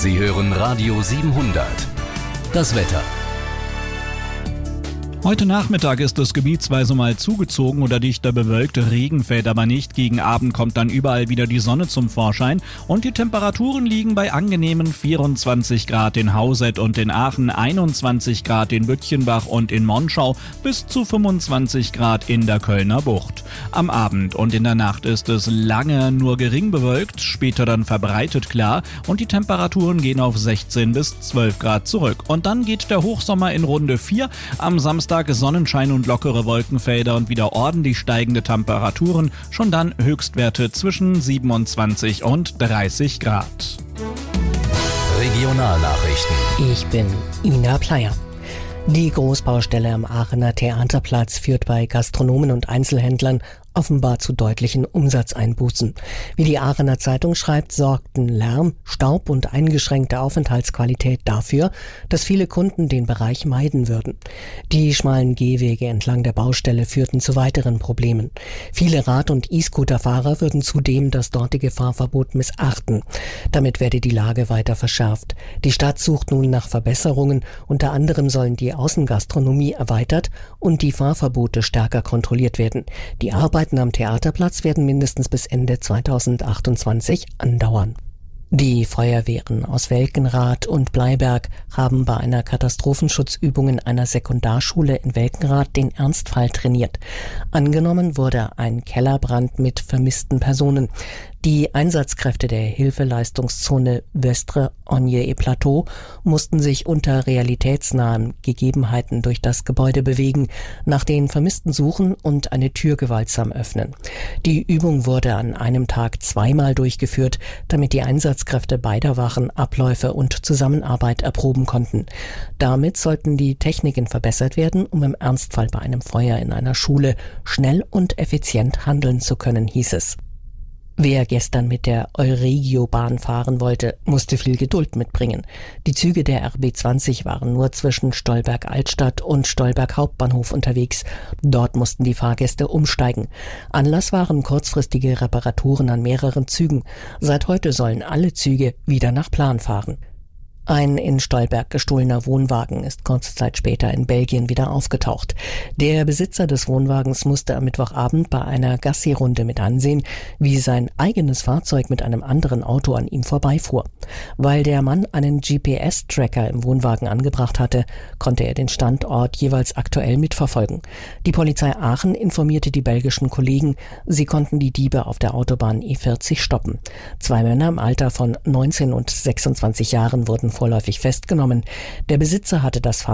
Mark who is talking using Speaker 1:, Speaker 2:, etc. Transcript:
Speaker 1: Sie hören Radio 700. Das Wetter.
Speaker 2: Heute Nachmittag ist es gebietsweise mal zugezogen oder dichter bewölkt, Regen fällt aber nicht. Gegen Abend kommt dann überall wieder die Sonne zum Vorschein und die Temperaturen liegen bei angenehmen 24 Grad in Hauset und in Aachen, 21 Grad in Bütchenbach und in Monschau, bis zu 25 Grad in der Kölner Bucht. Am Abend und in der Nacht ist es lange nur gering bewölkt, später dann verbreitet klar und die Temperaturen gehen auf 16 bis 12 Grad zurück. Und dann geht der Hochsommer in Runde 4, am Samstag Sonnenschein und lockere Wolkenfelder und wieder ordentlich steigende Temperaturen, schon dann Höchstwerte zwischen 27 und 30 Grad.
Speaker 1: Regionalnachrichten.
Speaker 3: Ich bin Ina Pleier. Die Großbaustelle am Aachener Theaterplatz führt bei Gastronomen und Einzelhändlern offenbar zu deutlichen Umsatzeinbußen. Wie die Aachener Zeitung schreibt, sorgten Lärm, Staub und eingeschränkte Aufenthaltsqualität dafür, dass viele Kunden den Bereich meiden würden. Die schmalen Gehwege entlang der Baustelle führten zu weiteren Problemen. Viele Rad- und E-Scooter-Fahrer würden zudem das dortige Fahrverbot missachten. Damit werde die Lage weiter verschärft. Die Stadt sucht nun nach Verbesserungen. Unter anderem sollen die Außengastronomie erweitert und die Fahrverbote stärker kontrolliert werden. Die Arbeiten am Theaterplatz werden mindestens bis Ende 2028 andauern. Die Feuerwehren aus Welkenrath und Bleiberg haben bei einer Katastrophenschutzübung in einer Sekundarschule in Welkenrath den Ernstfall trainiert. Angenommen wurde ein Kellerbrand mit vermissten Personen. Die Einsatzkräfte der Hilfeleistungszone Vestre Onje et Plateau mussten sich unter realitätsnahen Gegebenheiten durch das Gebäude bewegen, nach den Vermissten suchen und eine Tür gewaltsam öffnen. Die Übung wurde an einem Tag zweimal durchgeführt, damit die Einsatzkräfte beider Wachen Abläufe und Zusammenarbeit erproben konnten. Damit sollten die Techniken verbessert werden, um im Ernstfall bei einem Feuer in einer Schule schnell und effizient handeln zu können, hieß es. Wer gestern mit der Euregio-Bahn fahren wollte, musste viel Geduld mitbringen. Die Züge der RB20 waren nur zwischen Stolberg-Altstadt und Stolberg Hauptbahnhof unterwegs. Dort mussten die Fahrgäste umsteigen. Anlass waren kurzfristige Reparaturen an mehreren Zügen. Seit heute sollen alle Züge wieder nach Plan fahren. Ein in Stolberg gestohlener Wohnwagen ist kurze Zeit später in Belgien wieder aufgetaucht. Der Besitzer des Wohnwagens musste am Mittwochabend bei einer Gassi-Runde mit ansehen, wie sein eigenes Fahrzeug mit einem anderen Auto an ihm vorbeifuhr. Weil der Mann einen GPS-Tracker im Wohnwagen angebracht hatte, konnte er den Standort jeweils aktuell mitverfolgen. Die Polizei Aachen informierte die belgischen Kollegen, sie konnten die Diebe auf der Autobahn E40 stoppen. 2 Männer im Alter von 19 und 26 Jahren wurden vorläufig festgenommen. Der Besitzer hatte das